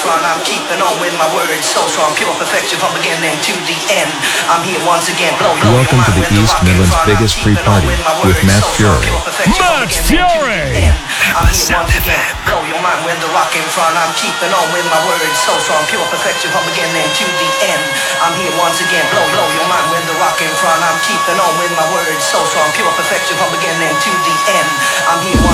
front, I'm keeping on with my words so strong, pure perfection from beginning to the end. I'm here once again, blow your Welcome to mind the with the East rock in Midlands front. biggest I'm free keeping on party with my with words Matt so strong, Fury. pure perfection from Matt beginning to the Fury! end. I'm here once again, blow your mind with the rock in front. I'm keeping on with my words so strong, pure perfection from beginning to the end. I'm here once again, blow your mind with the rock in front. I'm keeping on with my words so strong, pure perfection from beginning to the end. I'm here once